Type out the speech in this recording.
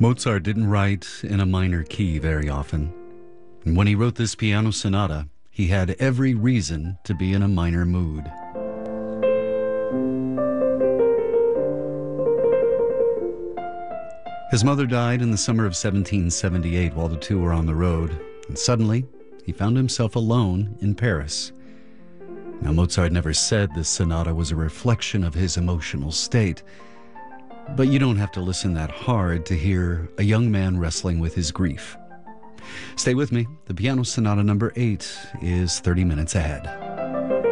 Mozart didn't write in a minor key very often. And when he wrote this piano sonata, he had every reason to be in a minor mood. His mother died in the summer of 1778 while the two were on the road, and suddenly he found himself alone in Paris. Now, Mozart never said this sonata was a reflection of his emotional state, but you don't have to listen that hard to hear a young man wrestling with his grief. Stay with me. The Piano Sonata number 8 is 30 minutes ahead.